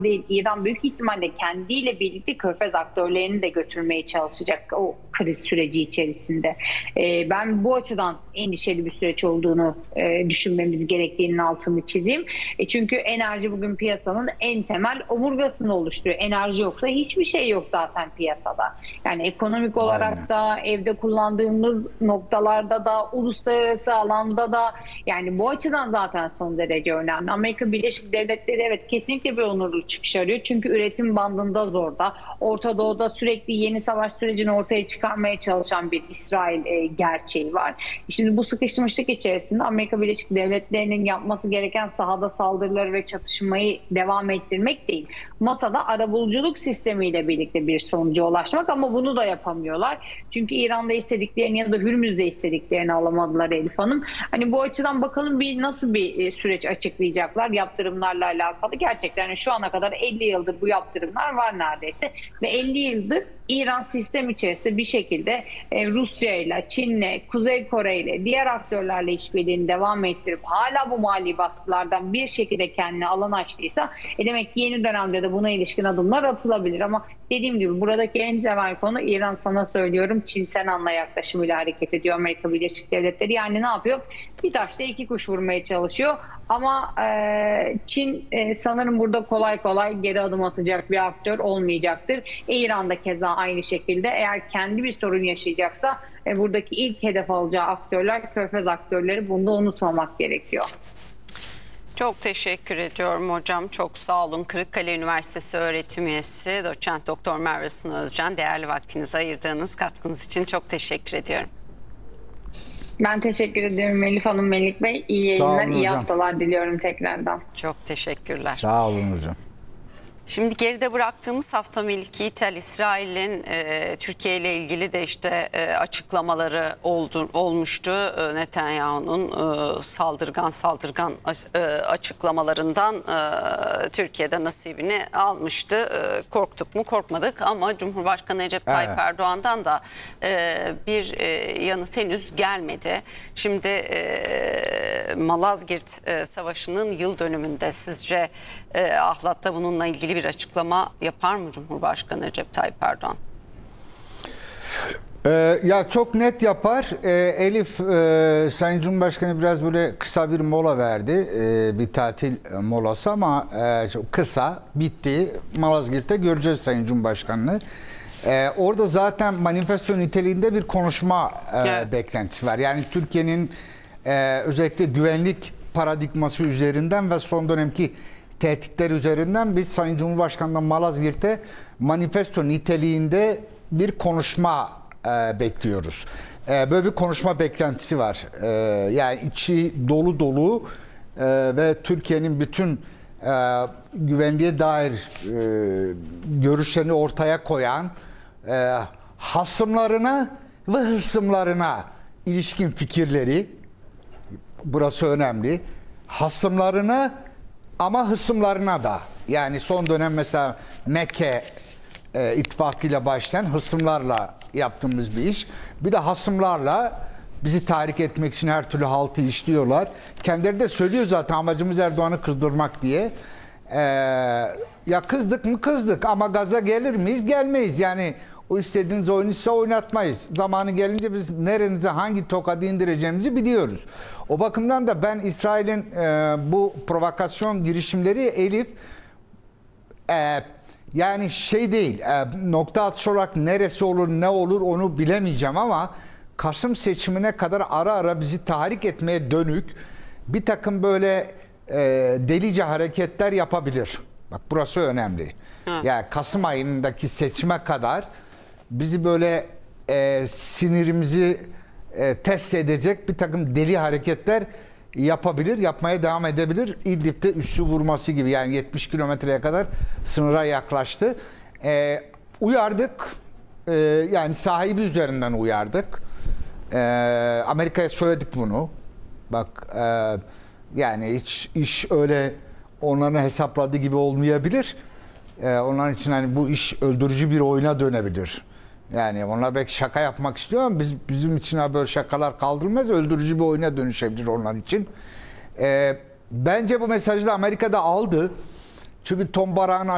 değil. İran büyük ihtimalle kendiyle birlikte Körfez aktörlerini de götürmeye çalışacak o kriz süreci içerisinde. Ben bu açıdan endişeli bir süreç olduğunu düşünmemiz gerektiğinin altını çizeyim. Çünkü enerji bugün piyasanın en temel omurgasını oluşturuyor. Enerji yoksa hiçbir şey yok zaten piyasada. Yani ekonomik olarak Aynen. da, evde kullandığımız noktalarda da, uluslararası alanda da, yani bu açıdan zaten son derece önemli. Amerika Birleşik Devletleri evet kesinlikle bir onurlu çıkış arıyor. Çünkü üretim bandında zorda. Orta Doğu'da sürekli yeni savaş sürecini ortaya çıkarmaya çalışan bir İsrail gerçeği var. Şimdi bu sıkışmışlık içerisinde Amerika Birleşik Devletleri'nin yapması gereken sahada saldırıları ve çatışmayı devam ettirmek değil. Masada arabuluculuk sistemiyle birlikte bir sonuca ulaşmak, ama bunu da yapamıyorlar. Çünkü İran'da istediklerini ya da Hürmüz'de istediklerini alamadılar Elif Hanım. Hani bu açıdan bakalım nasıl bir süreç açıklayacaklar yaptırımlarla alakalı. Gerçekten şu ana kadar 50 yıldır bu yaptırımlar var neredeyse ve 50 yıldır İran sistem içerisinde bir şekilde Rusya ile, Çin'le, Kuzey Kore ile, diğer aktörlerle işbirliğini devam ettirip hala bu mali baskılardan bir şekilde kendine alan açtıysa demek ki yeni dönemde de buna ilişkin adımlar atılabilir. Ama dediğim gibi buradaki en temel konu İran, sana söylüyorum, Çin-Senan'la yaklaşımıyla hareket ediyor Amerika Birleşik Devletleri. Yani ne yapıyor? Bir taşla iki kuş vurmaya çalışıyor. Ama Çin sanırım burada kolay kolay geri adım atacak bir aktör olmayacaktır. İran da keza aynı şekilde. Eğer kendi bir sorun yaşayacaksa buradaki ilk hedef alacağı aktörler Körfez aktörleri. Bunu da unutmamak gerekiyor. Çok teşekkür ediyorum hocam. Çok sağ olun. Kırıkkale Üniversitesi öğretim üyesi Doçent Doktor Merve Sunu Özcan, değerli vaktinizi ayırdığınız katkınız için çok teşekkür ediyorum. Ben teşekkür ediyorum Elif Hanım, Melik Bey. İyi yayınlar, iyi haftalar diliyorum tekrardan. Çok teşekkürler. Sağ olun hocam. Şimdi geride bıraktığımız hafta Melik Yiğitel, İsrail'in Türkiye ile ilgili de işte açıklamaları olmuştu. Netanyahu'nun saldırgan açıklamalarından Türkiye'de nasibini almıştı. Korktuk mu? Korkmadık, ama Cumhurbaşkanı Recep Tayyip Erdoğan'dan da bir yanıt henüz gelmedi. Şimdi Malazgirt Savaşı'nın yıl dönümünde sizce Ahlat'ta bununla ilgili bir açıklama yapar mı Cumhurbaşkanı Recep Tayyip Erdoğan? Ya çok net yapar. Elif, Sayın Cumhurbaşkanı biraz böyle kısa bir mola verdi. Bir tatil molası, ama çok kısa bitti. Malazgirt'te göreceğiz Sayın Cumhurbaşkanı'nı. Orada zaten manifesto niteliğinde bir konuşma beklentisi var. Yani Türkiye'nin özellikle güvenlik paradigması üzerinden ve son dönemki tehditler üzerinden biz Sayın Cumhurbaşkanı'ndan Malazgirt'te manifesto niteliğinde bir konuşma bekliyoruz. Böyle bir konuşma beklentisi var. Yani içi dolu dolu ve Türkiye'nin bütün güvenliğe dair görüşlerini ortaya koyan, hasımlarına ve hırsımlarına ilişkin fikirleri, burası önemli, hasımlarına ama hısımlarına da, yani son dönem mesela Mekke ittifakıyla başlayan hısımlarla yaptığımız bir iş. Bir de hasımlarla bizi tahrik etmek için her türlü haltı işliyorlar. Kendileri de söylüyor zaten, amacımız Erdoğan'ı kızdırmak diye. Ya kızdık mı kızdık, ama gaza gelir miyiz? Gelmeyiz. Yani o istediğiniz oyunu ise oynatmayız. Zamanı gelince biz nerenize hangi tokadı indireceğimizi biliyoruz. O bakımdan da ben İsrail'in bu provokasyon girişimleri, Elif, yani şey değil, nokta atışı olarak neresi olur ne olur onu bilemeyeceğim, ama Kasım seçimine kadar ara ara bizi tahrik etmeye dönük bir takım böyle delice hareketler yapabilir. Bak burası önemli. Yani Kasım ayındaki seçime kadar bizi böyle sinirimizi test edecek bir takım deli hareketler yapabilir, yapmaya devam edebilir. İdlib'de üssü vurması gibi, yani 70 kilometreye kadar sınıra yaklaştı. Uyardık, yani sahibi üzerinden uyardık. Amerika'ya söyledik bunu. Bak, yani hiç iş öyle onların hesapladığı gibi olmayabilir. Onların için hani bu iş öldürücü bir oyuna dönebilir. Yani onlar belki şaka yapmak istiyor, ama bizim için böyle şakalar kaldırılmaz. Öldürücü bir oyuna dönüşebilir onlar için. Bence bu mesajı da Amerika'da aldı. Çünkü Tom Barak'ın